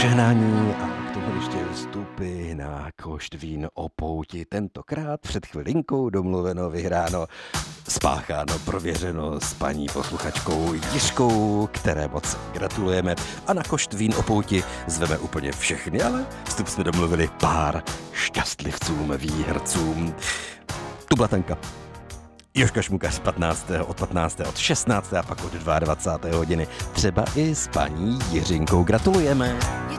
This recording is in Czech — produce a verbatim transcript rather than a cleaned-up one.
Žehnání a k tomu ještě vstupy na košt vín o pouti. Tentokrát před chvilinkou domluveno, vyhráno, spácháno, prověřeno s paní posluchačkou Jiřkou, které moc gratulujeme. A na košt vín o pouti zveme úplně všechny, ale vstup jsme domluvili pár šťastlivcům, výhercům. Tublatanka. Jožka Šmukař patnáctého od patnáctého od šestnáctého a pak od dvacáté druhé hodiny. Třeba i s paní Jiřinkou gratulujeme.